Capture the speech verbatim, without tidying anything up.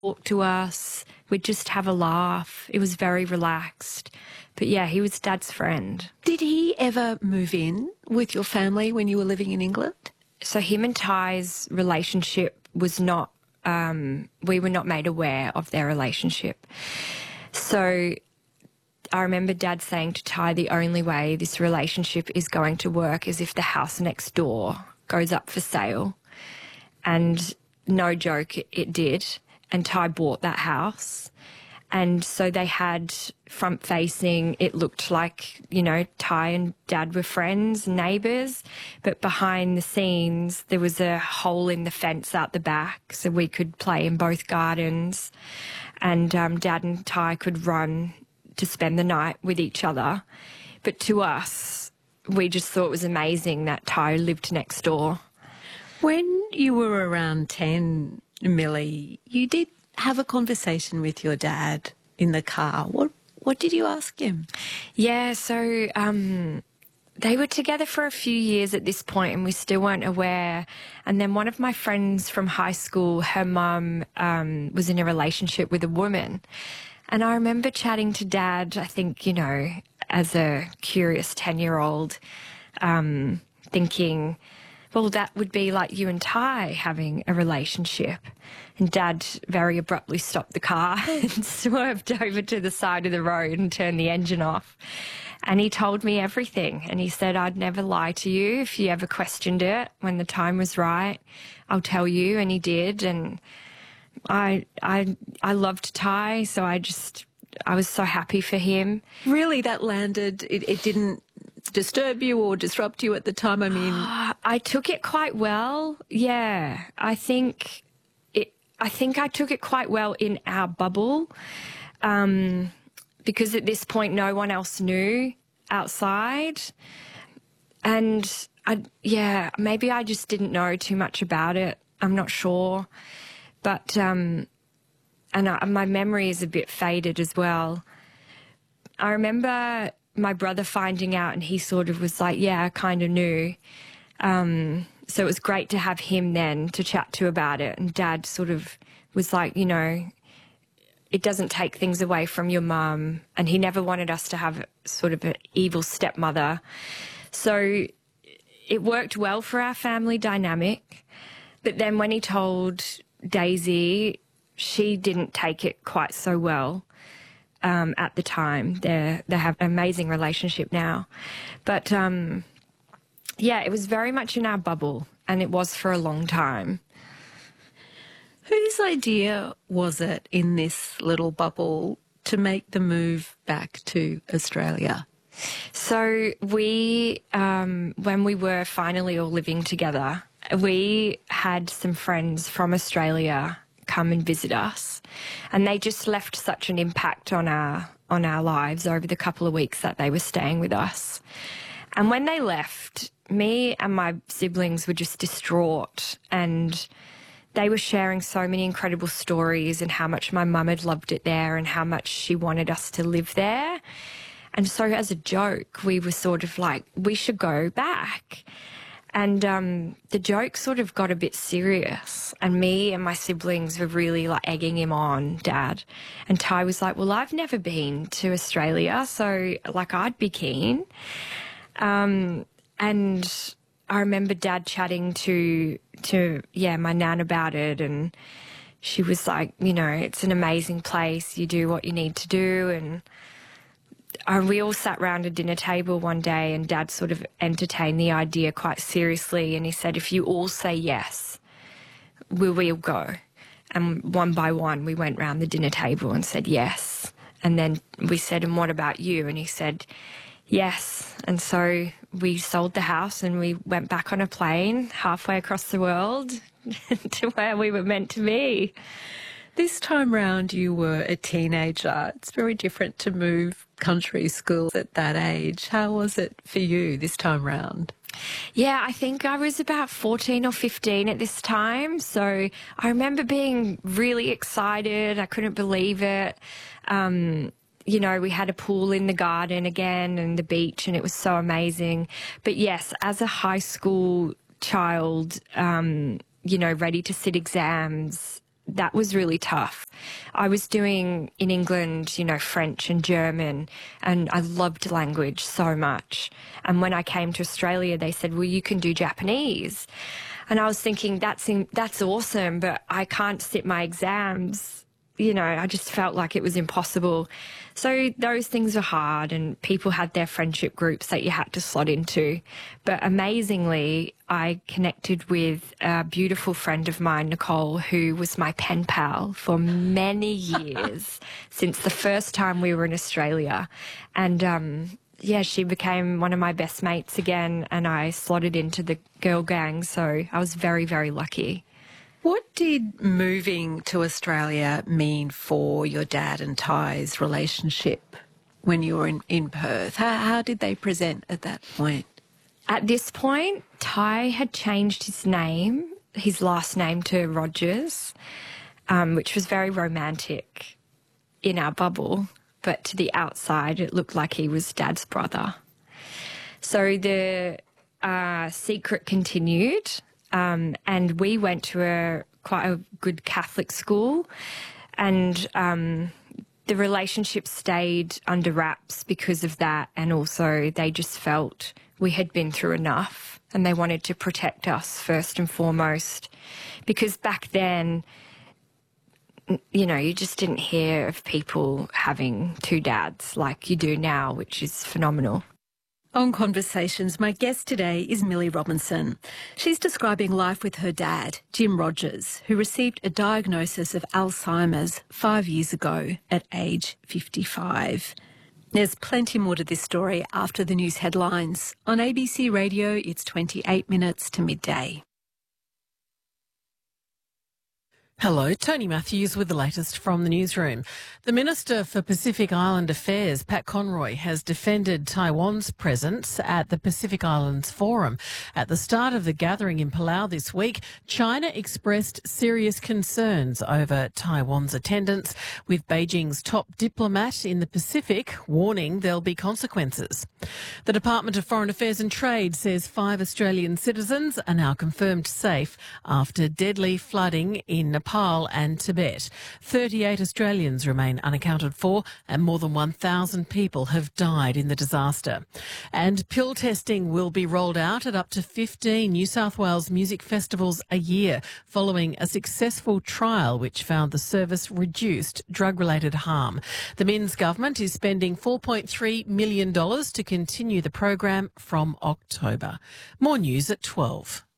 talk to us. We'd just have a laugh. It was very relaxed. But yeah, he was Dad's friend. Did he ever move in with your family when you were living in England? So him and Ty's relationship was not, um, we were not made aware of their relationship. So I remember Dad saying to Ty, the only way this relationship is going to work is if the house next door goes up for sale. And no joke, it, it did. And Ty bought that house. And so they had front facing, it looked like, you know, Ty and Dad were friends, neighbours, but behind the scenes there was a hole in the fence out the back so we could play in both gardens, and um, Dad and Ty could run to spend the night with each other. But to us, we just thought it was amazing that Ty lived next door. When you were around ten, Millie, you did have a conversation with your dad in the car. What what did you ask him? Yeah, so um, they were together for a few years at this point and we still weren't aware. And then one of my friends from high school, her mum um, was in a relationship with a woman. And I remember chatting to Dad, I think, you know, as a curious ten-year-old, um, thinking, well, that would be like you and Ty having a relationship. And Dad very abruptly stopped the car and swerved over to the side of the road and turned the engine off. And he told me everything. And he said, I'd never lie to you if you ever questioned it. When the time was right, I'll tell you. And he did. And I, I, I loved Ty, so I just, I was so happy for him. Really, that landed, it, it didn't disturb you or disrupt you at the time? I mean, I took it quite well. Yeah, I think it. I think I took it quite well in our bubble, um, because at this point no one else knew outside, and I yeah maybe I just didn't know too much about it. I'm not sure, but um, and I, my memory is a bit faded as well. I remember my brother finding out and he sort of was like, yeah, I kind of knew. Um, so it was great to have him then to chat to about it. And Dad sort of was like, you know, it doesn't take things away from your mum. And he never wanted us to have sort of an evil stepmother. So it worked well for our family dynamic. But then when he told Daisy, she didn't take it quite so well. Um, at the time, they they have an amazing relationship now, but um, yeah, it was very much in our bubble, and it was for a long time. Whose idea was it in this little bubble to make the move back to Australia? So we, um, when we were finally all living together, we had some friends from Australia come and visit us, and they just left such an impact on our on our lives over the couple of weeks that they were staying with us. And when they left, me and my siblings were just distraught, and they were sharing so many incredible stories and how much my mum had loved it there and how much she wanted us to live there. And so as a joke, we were sort of like, we should go back. And um, the joke sort of got a bit serious, and me and my siblings were really like egging him on, Dad. And Ty was like, well, I've never been to Australia, so like I'd be keen. Um, and I remember Dad chatting to, to yeah, my nan about it, and she was like, you know, it's an amazing place, you do what you need to do. And Uh, we all sat round a dinner table one day and Dad sort of entertained the idea quite seriously, and he said, if you all say yes, we will go. And one by one we went round the dinner table and said yes. And then we said, and what about you? And he said, yes. And so we sold the house and we went back on a plane halfway across the world to where we were meant to be. This time round you were a teenager. It's very different to move country schools at that age. How was it for you this time round? Yeah, I think I was about fourteen or fifteen at this time. So I remember being really excited. I couldn't believe it. Um, you know, we had a pool in the garden again and the beach, and it was so amazing. But yes, as a high school child, um, you know, ready to sit exams, that was really tough. I was doing in England, you know, French and German, and I loved language so much. And when I came to Australia, they said, well, you can do Japanese. And I was thinking, that's in, that's awesome, but I can't sit my exams. You know, I just felt like it was impossible. So those things were hard, and people had their friendship groups that you had to slot into. But amazingly, I connected with a beautiful friend of mine, Nicole, who was my pen pal for many years, since the first time we were in Australia. And, um, yeah, she became one of my best mates again, and I slotted into the girl gang. So I was very, very lucky. What did moving to Australia mean for your dad and Ty's relationship when you were in, in Perth? How, how did they present at that point? At this point, Ty had changed his name, his last name, to Rogers, um, which was very romantic in our bubble. But to the outside, it looked like he was Dad's brother. So the uh, secret continued. Um, and we went to a quite a good Catholic school, and um, the relationship stayed under wraps because of that. And also they just felt we had been through enough, and they wanted to protect us first and foremost, because back then, you know, you just didn't hear of people having two dads like you do now, which is phenomenal. On Conversations, my guest today is Millie Robinson. She's describing life with her dad, Jim Rogers, who received a diagnosis of Alzheimer's five years ago at age fifty-five. There's plenty more to this story after the news headlines. On A B C Radio, it's twenty-eight minutes to midday. Hello, Tony Matthews with the latest from the newsroom. The Minister for Pacific Island Affairs, Pat Conroy, has defended Taiwan's presence at the Pacific Islands Forum. At the start of the gathering in Palau this week, China expressed serious concerns over Taiwan's attendance, with Beijing's top diplomat in the Pacific warning there'll be consequences. The Department of Foreign Affairs and Trade says five Australian citizens are now confirmed safe after deadly flooding in Nepal and Tibet. thirty-eight Australians remain unaccounted for, and more than one thousand people have died in the disaster. And pill testing will be rolled out at up to fifteen New South Wales music festivals a year, following a successful trial which found the service reduced drug-related harm. The Minns government is spending four point three million dollars to continue the program from October. More news at twelve.